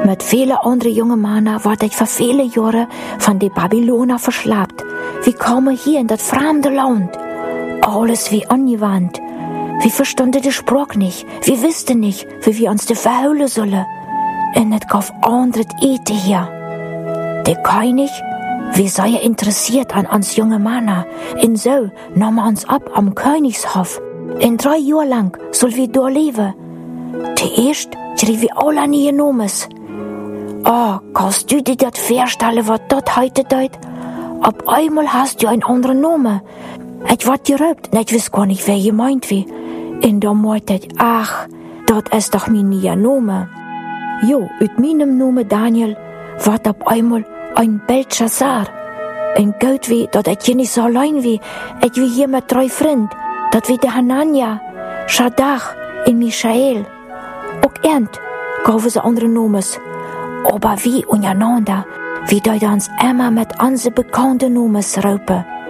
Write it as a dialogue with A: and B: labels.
A: Met viele andere junge Männer word ik voor viele Jahre van de Babyloner verslapt. Wir kamen hier in dat fremde Land. Alles wie angewandt. Wir verstanden de Sprache nicht. Wir wussten nicht, wie wir uns de verholen sollen. Und het gab andere Eten hier. Der König, wir seien interessiert an uns junge Männer. Und so nahm uns ab am Königshof. In 3 Jahre lang soll wir dort leben. Zuerst kriegen wir alle neue Namen. Oh, kannst du dir das vorstellen, was das heute deut? Auf einmal hast du einen anderen Namen. Ich ward geraubt und ich weiß gar nicht, wer gemeint wie. Und da meinte ich, ach, das ist doch mein neuer Name. Jo, uit meinem Namen Daniel ward auf einmal ein Belshazzar. Und Gott wie, dat ich hier nicht so allein wie. Ich wie hier mit 3 Freunden. Dat wie der Hanania, Shaddach und Michael. Auch Ernt gaven sie andere Namen. Aber wie untereinander, wie deuten uns immer mit unseren bekannten Namen raupen.